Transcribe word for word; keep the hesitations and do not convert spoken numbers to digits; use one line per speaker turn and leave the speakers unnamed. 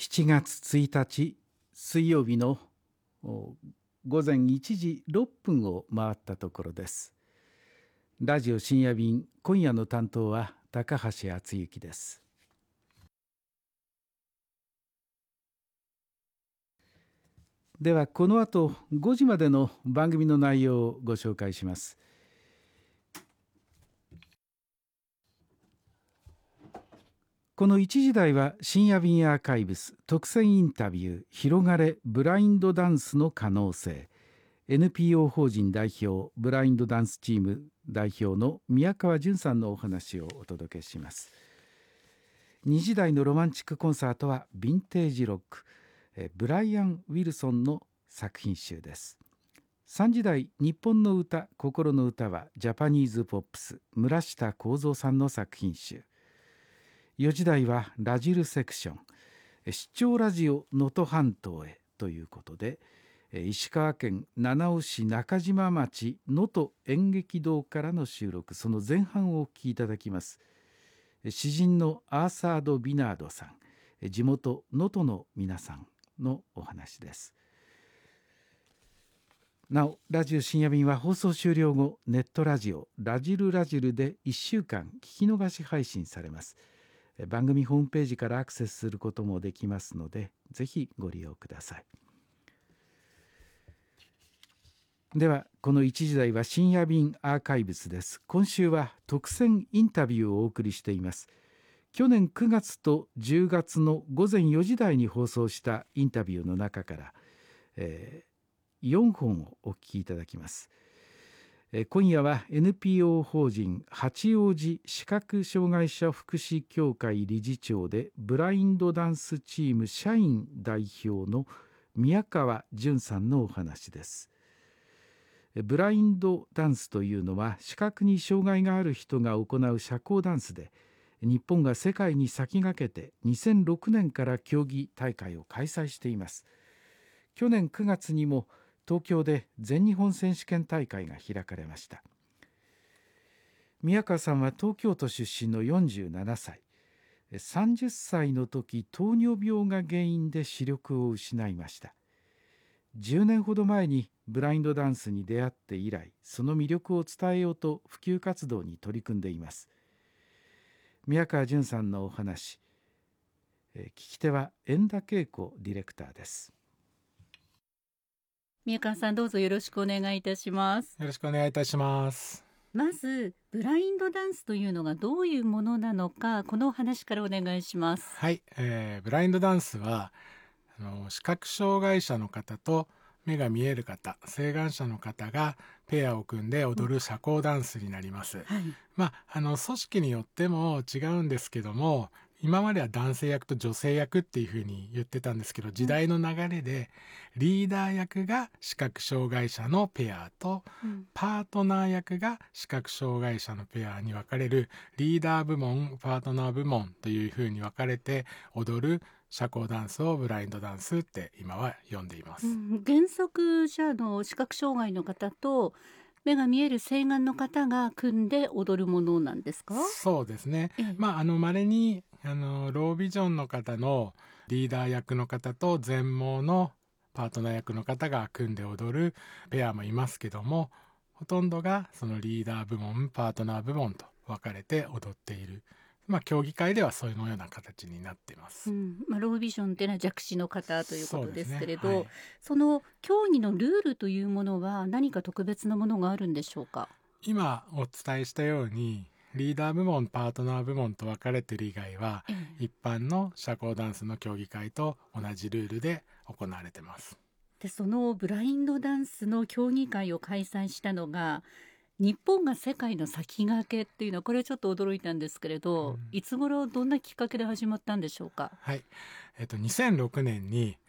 しちがつついたち水曜日の午前いちじろっぷんを回ったところです。ラジオ深夜便、今夜の担当は高橋敦之です。ではこの後ごじまでの番組の内容をご紹介します。このいちじ台は深夜便アーカイブス特選インタビュー、広がれブラインドダンスの可能性、 エヌピーオー 法人代表ブラインドダンスチーム代表の宮川純さんのお話をお届けします。にじ台のロマンチックコンサートはヴィンテージロック、ブライアン・ウィルソンの作品集です。さんじ台日本の歌心の歌はジャパニーズポップス、村下幸三さんの作品集。よじ台はラジルセクション、出張ラジオ能登半島へということで、石川県七尾市中島町能登演劇堂からの収録、その前半をお聞きいただきます。詩人のアーサード・ビナードさん、地元能登の皆さんのお話です。なおラジオ深夜便は放送終了後、ネットラジオラジルラジルでいっしゅうかん聞き逃し配信されます。番組ホームページからアクセスすることもできますので、ぜひご利用ください。ではこのいちじ台は深夜便アーカイブスです。今週は特選インタビューをお送りしています。去年くがつとじゅうがつの午前よじ台に放送したインタビューの中から、えー、よんほんをお聞きいただきます。今夜は エヌピーオー 法人八王子視覚障害者福祉協会理事長でブラインドダンスチーム社員代表の宮川純さんのお話です。ブラインドダンスというのは視覚に障害がある人が行う社交ダンスで、日本が世界に先駆けてにせんろくねんから競技大会を開催しています。去年くがつにも東京で全日本選手権大会が開かれました。宮川さんは東京都出身のよんじゅうななさい、さんじゅっさいの時糖尿病が原因で視力を失いました。じゅうねんほど前にブラインドダンスに出会って以来、その魅力を伝えようと普及活動に取り組んでいます。宮川純さんのお話、聞き手は遠田恵子ディレクターです。
宮川さん、どうぞよろしくお願いいたします。
よろしくお願いいたします。
まずブラインドダンスというのがどういうものなのか、このお話からお願いします。
はい、えー、ブラインドダンスはあの視覚障害者の方と目が見える方、晴眼者の方がペアを組んで踊る社交ダンスになります、
うんはい、
まあ、あの組織によっても違うんですけども、今までは男性役と女性役っていう風に言ってたんですけど、時代の流れでリーダー役が視覚障害者のペアと、うん、パートナー役が視覚障害者のペアに分かれるリーダー部門、パートナー部門という風に分かれて踊る社交ダンスをブラインドダンスって今は呼んでいます、うん、
原則じゃあの視覚障害の方と目が見える晴眼の方が組んで踊るものなんですか？
そうですね、ええ、まああの稀にあのロービジョンの方のリーダー役の方と全盲のパートナー役の方が組んで踊るペアもいますけども、ほとんどがそのリーダー部門、パートナー部門と分かれて踊っている、まあ、競技会ではそういうような形になっています、
うんまあ、ロービジョンというのは弱視の方ということですけれど、 そ,、ねはい、
そ
の競技のルールというものは何か特別なものがあるんでしょうか？
今お伝えしたようにリーダー部門、パートナー部門と分かれている以外は、うん、一般の社交ダンスの競技会と同じルールで行われています。
でそのブラインドダンスの競技会を開催したのが日本が世界の先駆けっていうのは、これちょっと驚いたんですけれど、うん、いつ頃どんなきっかけで始まったんでしょうか？
はい、えっと、にせんろくねんに